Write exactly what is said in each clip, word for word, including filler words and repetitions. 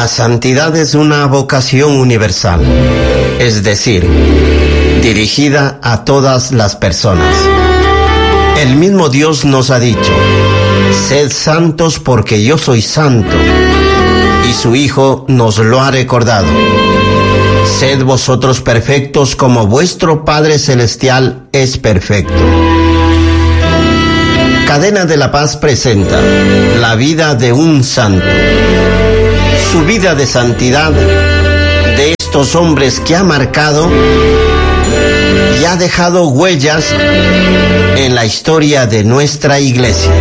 La santidad es una vocación universal, es decir, dirigida a todas las personas. El mismo Dios nos ha dicho: sed santos porque yo soy santo, y su Hijo nos lo ha recordado: sed vosotros perfectos como vuestro Padre Celestial es perfecto. Cadena de la Paz presenta la vida de un santo, su vida de santidad, de estos hombres que ha marcado y ha dejado huellas en la historia de nuestra Iglesia.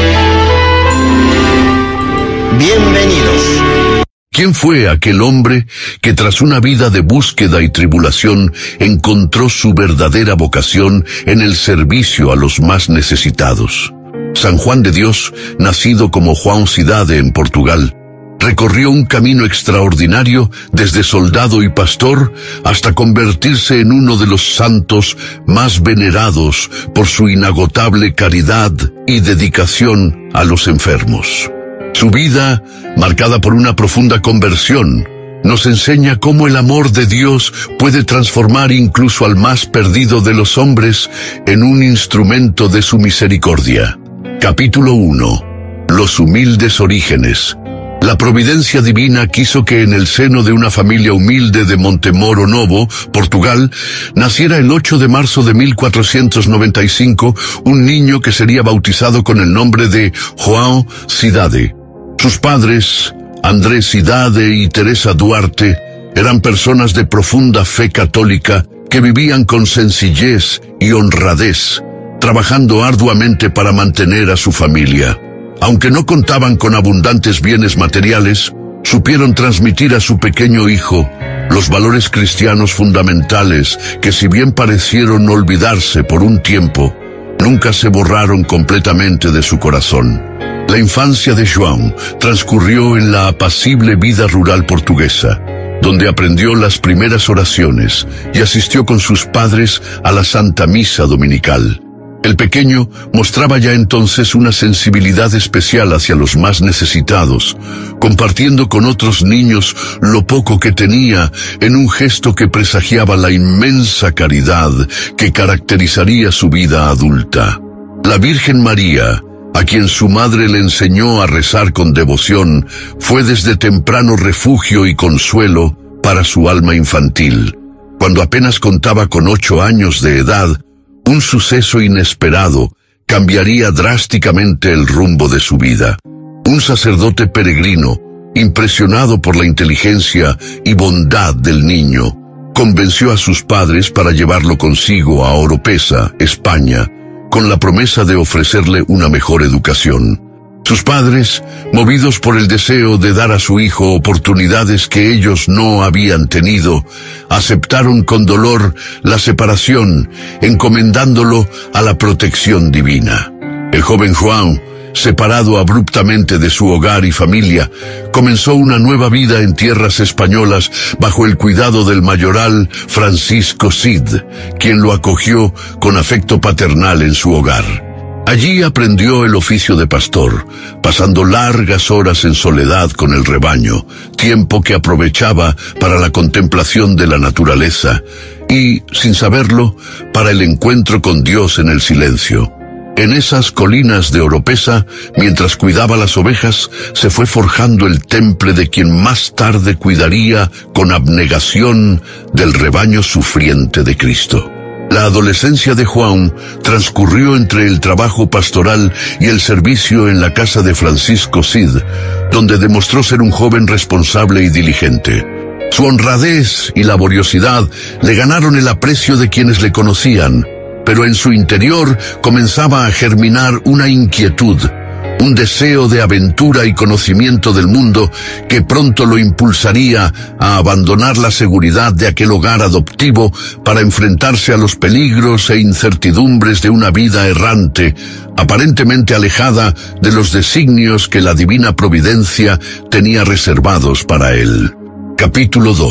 Bienvenidos. ¿Quién fue aquel hombre que tras una vida de búsqueda y tribulación encontró su verdadera vocación en el servicio a los más necesitados? San Juan de Dios, nacido como João Cidade en Portugal, recorrió un camino extraordinario desde soldado y pastor hasta convertirse en uno de los santos más venerados por su inagotable caridad y dedicación a los enfermos. Su vida, marcada por una profunda conversión, nos enseña cómo el amor de Dios puede transformar incluso al más perdido de los hombres en un instrumento de su misericordia. Capítulo uno. Los humildes orígenes. La providencia divina quiso que en el seno de una familia humilde de Montemoro Novo, Portugal, naciera el ocho de marzo de mil cuatrocientos noventa y cinco un niño que sería bautizado con el nombre de João Cidade. Sus padres, Andrés Cidade y Teresa Duarte, eran personas de profunda fe católica que vivían con sencillez y honradez, trabajando arduamente para mantener a su familia. Aunque no contaban con abundantes bienes materiales, supieron transmitir a su pequeño hijo los valores cristianos fundamentales que, si bien parecieron olvidarse por un tiempo, nunca se borraron completamente de su corazón. La infancia de João transcurrió en la apacible vida rural portuguesa, donde aprendió las primeras oraciones y asistió con sus padres a la Santa Misa Dominical. El pequeño mostraba ya entonces una sensibilidad especial hacia los más necesitados, compartiendo con otros niños lo poco que tenía en un gesto que presagiaba la inmensa caridad que caracterizaría su vida adulta. La Virgen María, a quien su madre le enseñó a rezar con devoción, fue desde temprano refugio y consuelo para su alma infantil. Cuando apenas contaba con ocho años de edad, un suceso inesperado cambiaría drásticamente el rumbo de su vida. Un sacerdote peregrino, impresionado por la inteligencia y bondad del niño, convenció a sus padres para llevarlo consigo a Oropesa, España, con la promesa de ofrecerle una mejor educación. Sus padres, movidos por el deseo de dar a su hijo oportunidades que ellos no habían tenido, aceptaron con dolor la separación, encomendándolo a la protección divina. El joven João, separado abruptamente de su hogar y familia, comenzó una nueva vida en tierras españolas bajo el cuidado del mayoral Francisco Cid, quien lo acogió con afecto paternal en su hogar. Allí aprendió el oficio de pastor, pasando largas horas en soledad con el rebaño, tiempo que aprovechaba para la contemplación de la naturaleza y, sin saberlo, para el encuentro con Dios en el silencio. En esas colinas de Oropesa, mientras cuidaba las ovejas, se fue forjando el temple de quien más tarde cuidaría con abnegación del rebaño sufriente de Cristo. La adolescencia de João transcurrió entre el trabajo pastoral y el servicio en la casa de Francisco Cid, donde demostró ser un joven responsable y diligente. Su honradez y laboriosidad le ganaron el aprecio de quienes le conocían, pero en su interior comenzaba a germinar una inquietud, un deseo de aventura y conocimiento del mundo que pronto lo impulsaría a abandonar la seguridad de aquel hogar adoptivo para enfrentarse a los peligros e incertidumbres de una vida errante, aparentemente alejada de los designios que la divina providencia tenía reservados para él. Capítulo dos.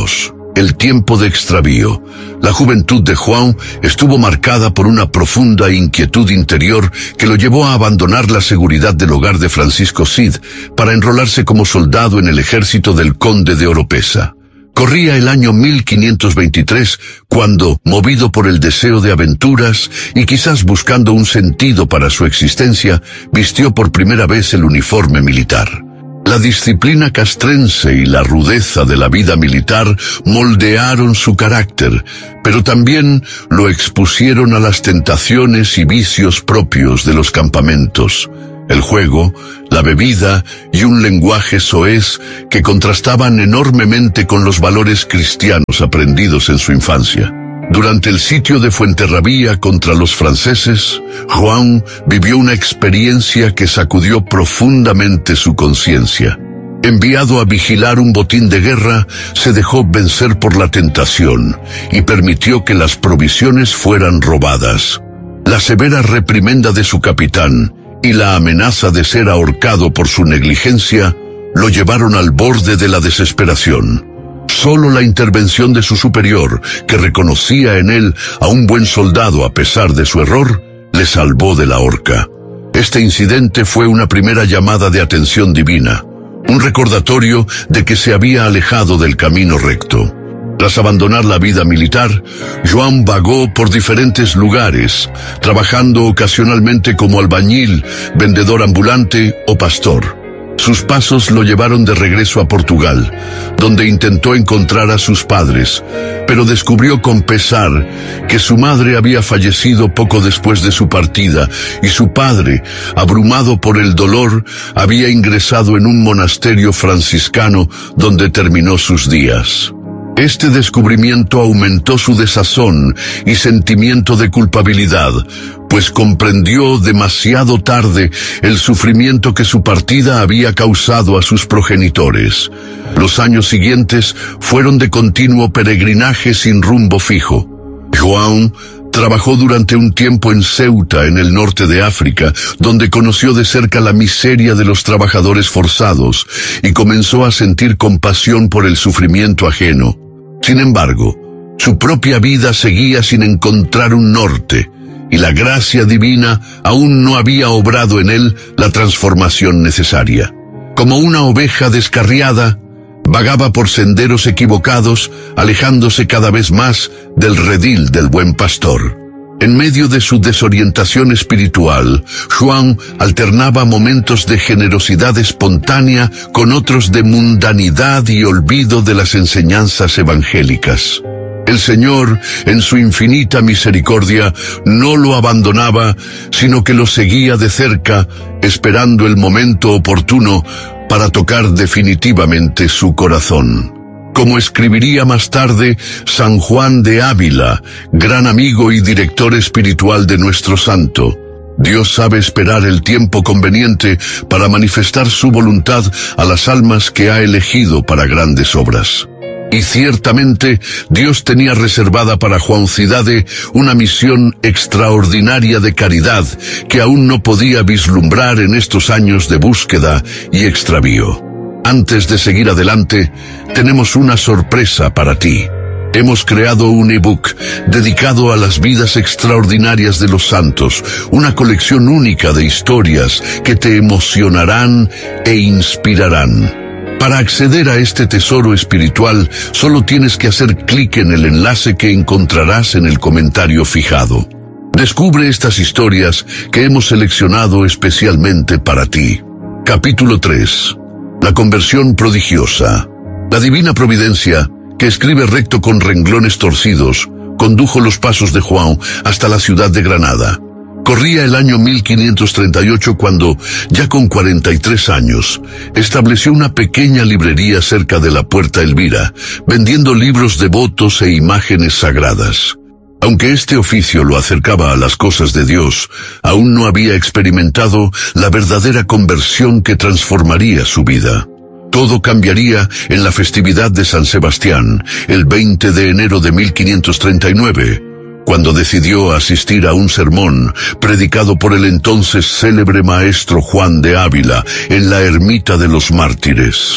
el tiempo de extravío. La juventud de Juan estuvo marcada por una profunda inquietud interior que lo llevó a abandonar la seguridad del hogar de Francisco Cid para enrolarse como soldado en el ejército del conde de Oropesa. Corría el año mil quinientos veintitrés cuando, movido por el deseo de aventuras y quizás buscando un sentido para su existencia, vistió por primera vez el uniforme militar. La disciplina castrense y la rudeza de la vida militar moldearon su carácter, pero también lo expusieron a las tentaciones y vicios propios de los campamentos. El juego, la bebida y un lenguaje soez que contrastaban enormemente con los valores cristianos aprendidos en su infancia. Durante el sitio de Fuenterrabía contra los franceses, Juan vivió una experiencia que sacudió profundamente su conciencia. Enviado a vigilar un botín de guerra, se dejó vencer por la tentación y permitió que las provisiones fueran robadas. La severa reprimenda de su capitán y la amenaza de ser ahorcado por su negligencia lo llevaron al borde de la desesperación. Solo la intervención de su superior, que reconocía en él a un buen soldado a pesar de su error, le salvó de la horca. Este incidente fue una primera llamada de atención divina, un recordatorio de que se había alejado del camino recto. Tras abandonar la vida militar, Juan vagó por diferentes lugares, trabajando ocasionalmente como albañil, vendedor ambulante o pastor. Sus pasos lo llevaron de regreso a Portugal, donde intentó encontrar a sus padres, pero descubrió con pesar que su madre había fallecido poco después de su partida y su padre, abrumado por el dolor, había ingresado en un monasterio franciscano donde terminó sus días. Este descubrimiento aumentó su desazón y sentimiento de culpabilidad, pues comprendió demasiado tarde el sufrimiento que su partida había causado a sus progenitores. Los años siguientes fueron de continuo peregrinaje sin rumbo fijo. Juan trabajó durante un tiempo en Ceuta, en el norte de África, donde conoció de cerca la miseria de los trabajadores forzados y comenzó a sentir compasión por el sufrimiento ajeno. Sin embargo, su propia vida seguía sin encontrar un norte, y la gracia divina aún no había obrado en él la transformación necesaria. Como una oveja descarriada, vagaba por senderos equivocados, alejándose cada vez más del redil del buen pastor. En medio de su desorientación espiritual, Juan alternaba momentos de generosidad espontánea con otros de mundanidad y olvido de las enseñanzas evangélicas. El Señor, en su infinita misericordia, no lo abandonaba, sino que lo seguía de cerca, esperando el momento oportuno para tocar definitivamente su corazón. Como escribiría más tarde San Juan de Ávila, gran amigo y director espiritual de nuestro santo, Dios sabe esperar el tiempo conveniente para manifestar su voluntad a las almas que ha elegido para grandes obras. Y ciertamente Dios tenía reservada para Juan Cidade una misión extraordinaria de caridad que aún no podía vislumbrar en estos años de búsqueda y extravío. Antes de seguir adelante, tenemos una sorpresa para ti. Hemos creado un ebook dedicado a las vidas extraordinarias de los santos, una colección única de historias que te emocionarán e inspirarán. Para acceder a este tesoro espiritual, solo tienes que hacer clic en el enlace que encontrarás en el comentario fijado. Descubre estas historias que hemos seleccionado especialmente para ti. Capítulo tres. La conversión prodigiosa. La divina providencia, que escribe recto con renglones torcidos, condujo los pasos de Juan hasta la ciudad de Granada. Corría el año mil quinientos treinta y ocho cuando, ya con cuarenta y tres años, estableció una pequeña librería cerca de la Puerta Elvira, vendiendo libros devotos e imágenes sagradas. Aunque este oficio lo acercaba a las cosas de Dios, aún no había experimentado la verdadera conversión que transformaría su vida. Todo cambiaría en la festividad de San Sebastián, el veinte de enero de mil quinientos treinta y nueve, cuando decidió asistir a un sermón predicado por el entonces célebre maestro Juan de Ávila en la ermita de los mártires.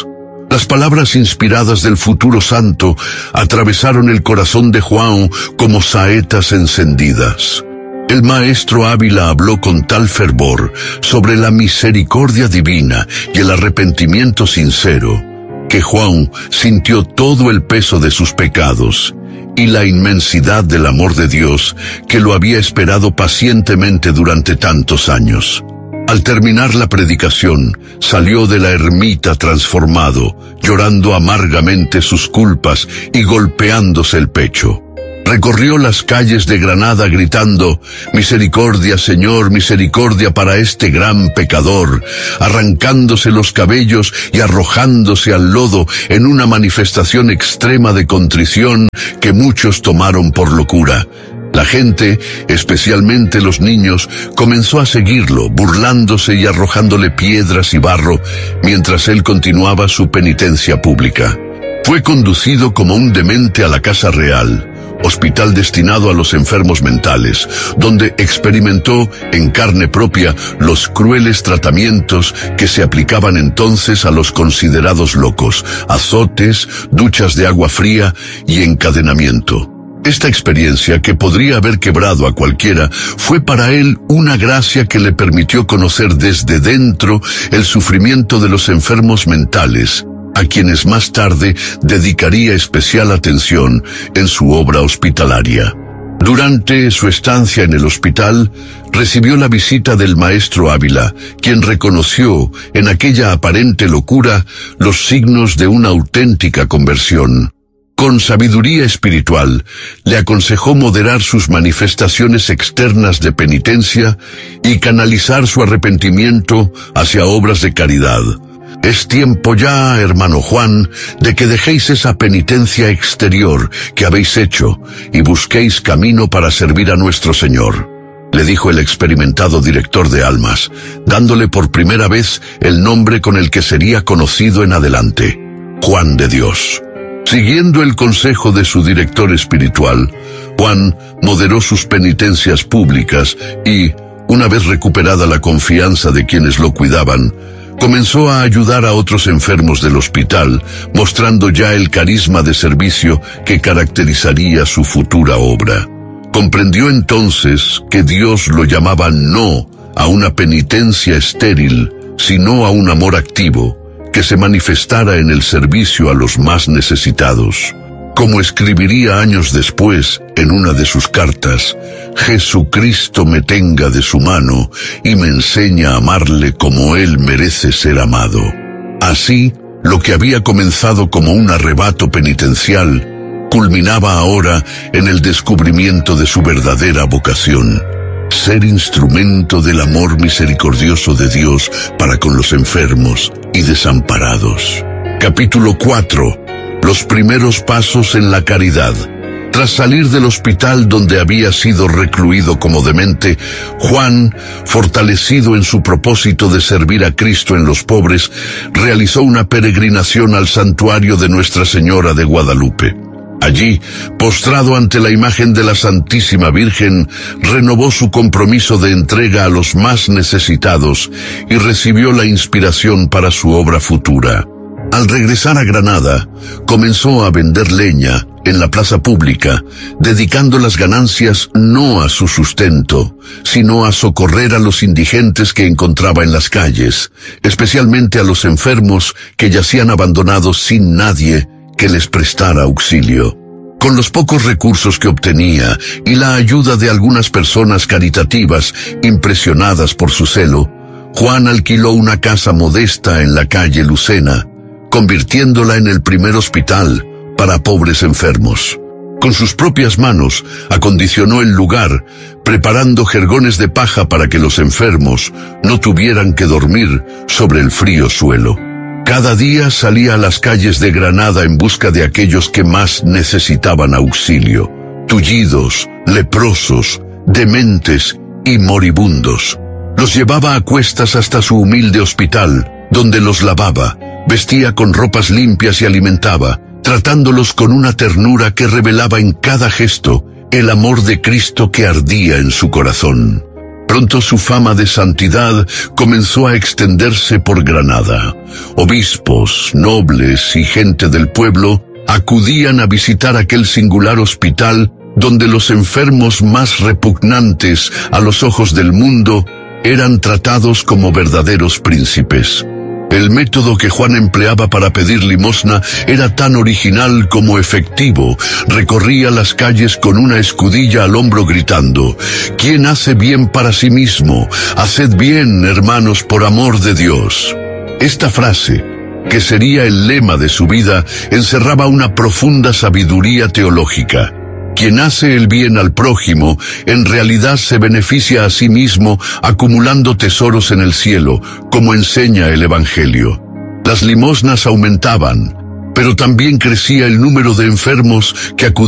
Las palabras inspiradas del futuro santo atravesaron el corazón de Juan como saetas encendidas. El maestro Ávila habló con tal fervor sobre la misericordia divina y el arrepentimiento sincero, que Juan sintió todo el peso de sus pecados y la inmensidad del amor de Dios que lo había esperado pacientemente durante tantos años. Al terminar la predicación, salió de la ermita transformado, llorando amargamente sus culpas y golpeándose el pecho. Recorrió las calles de Granada gritando: «Misericordia, Señor, misericordia para este gran pecador», arrancándose los cabellos y arrojándose al lodo en una manifestación extrema de contrición que muchos tomaron por locura. La gente, especialmente los niños, comenzó a seguirlo, burlándose y arrojándole piedras y barro, mientras él continuaba su penitencia pública. Fue conducido como un demente a la Casa Real, hospital destinado a los enfermos mentales, donde experimentó en carne propia los crueles tratamientos que se aplicaban entonces a los considerados locos: azotes, duchas de agua fría y encadenamiento. Esta experiencia, que podría haber quebrado a cualquiera, fue para él una gracia que le permitió conocer desde dentro el sufrimiento de los enfermos mentales, a quienes más tarde dedicaría especial atención en su obra hospitalaria. Durante su estancia en el hospital, recibió la visita del maestro Ávila, quien reconoció en aquella aparente locura los signos de una auténtica conversión. Con sabiduría espiritual, le aconsejó moderar sus manifestaciones externas de penitencia y canalizar su arrepentimiento hacia obras de caridad. «Es tiempo ya, hermano Juan, de que dejéis esa penitencia exterior que habéis hecho y busquéis camino para servir a nuestro Señor», le dijo el experimentado director de almas, dándole por primera vez el nombre con el que sería conocido en adelante: Juan de Dios. Siguiendo el consejo de su director espiritual, Juan moderó sus penitencias públicas y, una vez recuperada la confianza de quienes lo cuidaban, comenzó a ayudar a otros enfermos del hospital, mostrando ya el carisma de servicio que caracterizaría su futura obra. Comprendió entonces que Dios lo llamaba no a una penitencia estéril, sino a un amor activo, que se manifestara en el servicio a los más necesitados. Como escribiría años después en una de sus cartas: «Jesucristo me tenga de su mano y me enseña a amarle como Él merece ser amado». Así, lo que había comenzado como un arrebato penitencial, culminaba ahora en el descubrimiento de su verdadera vocación: ser instrumento del amor misericordioso de Dios para con los enfermos y desamparados. Capítulo cuatro. Los primeros pasos en la caridad. Tras salir del hospital donde había sido recluido como demente, Juan, fortalecido en su propósito de servir a Cristo en los pobres, realizó una peregrinación al santuario de Nuestra Señora de Guadalupe. Allí, postrado ante la imagen de la Santísima Virgen, renovó su compromiso de entrega a los más necesitados y recibió la inspiración para su obra futura. Al regresar a Granada, comenzó a vender leña en la plaza pública, dedicando las ganancias no a su sustento, sino a socorrer a los indigentes que encontraba en las calles, especialmente a los enfermos que yacían abandonados sin nadie que les prestara auxilio. Con los pocos recursos que obtenía y la ayuda de algunas personas caritativas impresionadas por su celo, Juan alquiló una casa modesta en la calle Lucena, convirtiéndola en el primer hospital para pobres enfermos. Con sus propias manos acondicionó el lugar, preparando jergones de paja para que los enfermos no tuvieran que dormir sobre el frío suelo. Cada día salía a las calles de Granada en busca de aquellos que más necesitaban auxilio: tullidos, leprosos, dementes y moribundos. Los llevaba a cuestas hasta su humilde hospital, donde los lavaba, vestía con ropas limpias y alimentaba, tratándolos con una ternura que revelaba en cada gesto el amor de Cristo que ardía en su corazón. Pronto su fama de santidad comenzó a extenderse por Granada. Obispos, nobles y gente del pueblo acudían a visitar aquel singular hospital donde los enfermos más repugnantes a los ojos del mundo eran tratados como verdaderos príncipes. El método que Juan empleaba para pedir limosna era tan original como efectivo. Recorría las calles con una escudilla al hombro gritando: «¿Quién hace bien para sí mismo? Haced bien, hermanos, por amor de Dios». Esta frase, que sería el lema de su vida, encerraba una profunda sabiduría teológica. Quien hace el bien al prójimo, en realidad se beneficia a sí mismo, acumulando tesoros en el cielo, como enseña el Evangelio. Las limosnas aumentaban, pero también crecía el número de enfermos que acudían